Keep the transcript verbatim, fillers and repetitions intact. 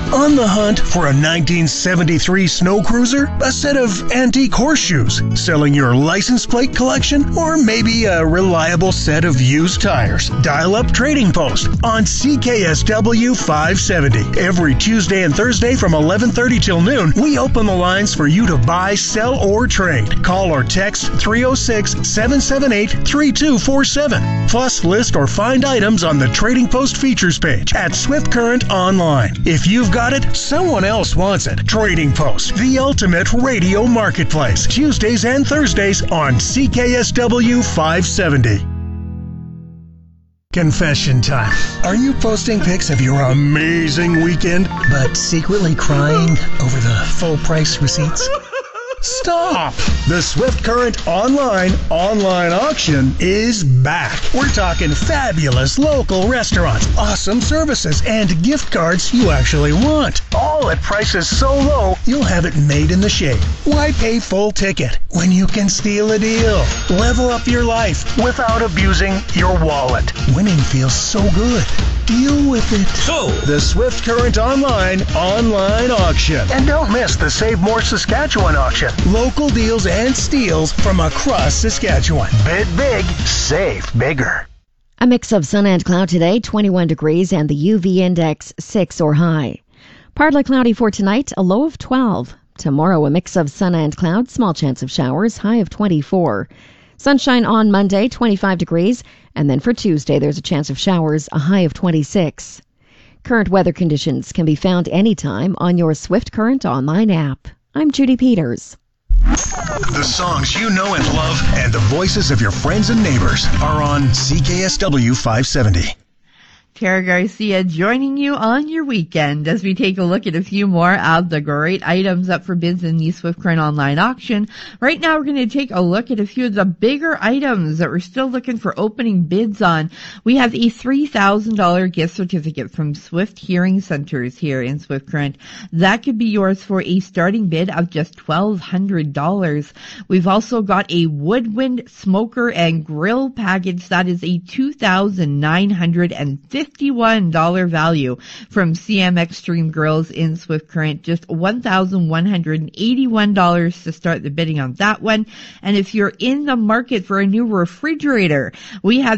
On the hunt for a nineteen seventy-three snow cruiser, a set of antique horseshoes, selling your license plate collection, or maybe a reliable set of used tires? Dial up Trading Post on C K S W five seventy. Every Tuesday and Thursday from eleven thirty till noon, we open the lines for you to buy, sell, or trade. Call or text three oh six, seven seven eight, three two four seven. Plus, list or find items on the Trading Post features page at Swift Current Online. If you've got it, someone else wants it. Trading Post, the ultimate radio marketplace. Tuesdays and Thursdays on C K S W five seventy. Confession time. Are you posting pics of your amazing weekend, but secretly crying over the full price receipts? Stop! The Swift Current Online online auction is back. We're talking fabulous local restaurants, awesome services, and gift cards you actually want. All at prices so low, you'll have it made in the shade. Why pay full ticket when you can steal a deal? Level up your life without abusing your wallet. Winning feels so good. Deal with it. So, the Swift Current Online online auction. And don't miss the Save More Saskatchewan auction. Local deals and steals from across Saskatchewan. Bid big, save bigger. A mix of sun and cloud today, twenty-one degrees, and the U V index six or high. Partly cloudy for tonight, a low of twelve. Tomorrow, a mix of sun and cloud, small chance of showers, high of twenty-four. Sunshine on Monday, twenty-five degrees, and then for Tuesday, there's a chance of showers, a high of twenty-six. Current weather conditions can be found anytime on your Swift Current Online app. I'm Judy Peters. The songs you know and love and the voices of your friends and neighbors are on C K S W five seventy. Tara Garcia joining you on your weekend as we take a look at a few more of the great items up for bids in the Swift Current Online auction. Right now we're going to take a look at a few of the bigger items that we're still looking for opening bids on. We have a three thousand dollars gift certificate from Swift Hearing Centers here in Swift Current. That could be yours for a starting bid of just twelve hundred dollars. We've also got a Woodwind smoker and grill package that is a two thousand nine hundred fifty-one dollars value from C M Extreme Grills in Swift Current. Just one thousand one hundred eighty-one dollars to start the bidding on that one. And if you're in the market for a new refrigerator, we have